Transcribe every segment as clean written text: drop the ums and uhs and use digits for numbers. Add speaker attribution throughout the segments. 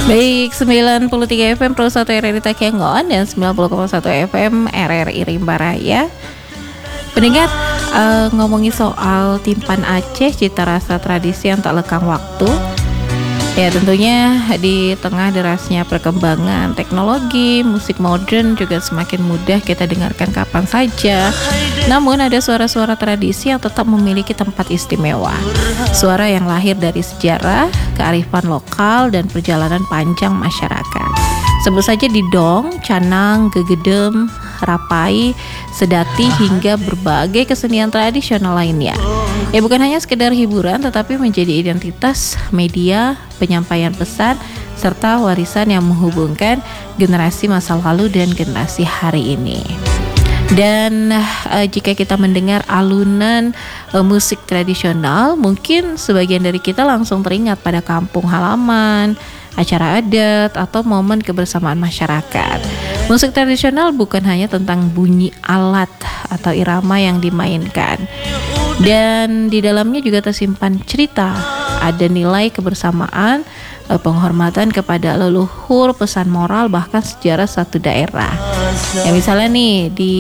Speaker 1: Baik, 93 FM Pro 1 RRI Takengon dan 90,1 FM RRI Rimba Raya. Pendengar, ngomongin soal Timpan Aceh, cita rasa tradisi yang tak lekang waktu. Ya tentunya di tengah derasnya perkembangan teknologi, musik modern juga semakin mudah kita dengarkan kapan saja. Namun ada suara-suara tradisi yang tetap memiliki tempat istimewa. Suara yang lahir dari sejarah, kearifan lokal, dan perjalanan panjang masyarakat. Sebut saja didong, canang, gegedem, rapai, sedati, hingga berbagai kesenian tradisional lainnya. Ya bukan hanya sekedar hiburan, tetapi menjadi identitas media, penyampaian pesan, serta warisan yang menghubungkan generasi masa lalu dan generasi hari ini. Dan jika kita mendengar alunan musik tradisional, mungkin sebagian dari kita langsung teringat pada kampung halaman, acara adat, atau momen kebersamaan masyarakat. Musik tradisional bukan hanya tentang bunyi alat atau irama yang dimainkan, dan di dalamnya juga tersimpan cerita, ada nilai kebersamaan, penghormatan kepada leluhur, pesan moral, bahkan sejarah satu daerah. Ya misalnya nih di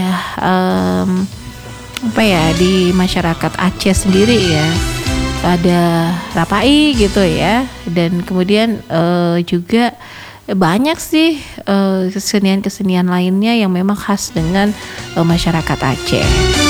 Speaker 1: di masyarakat Aceh sendiri ya, ada rapai gitu ya, dan kemudian juga banyak sih kesenian-kesenian lainnya yang memang khas dengan masyarakat Aceh.